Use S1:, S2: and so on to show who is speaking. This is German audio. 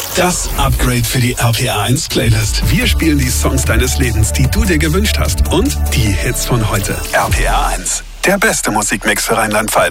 S1: Das Upgrade für die RPA 1 Playlist. Wir spielen die Songs deines Lebens, die du dir gewünscht hast. Und die Hits von heute. RPA 1, der beste Musikmix für Rheinland-Pfalz.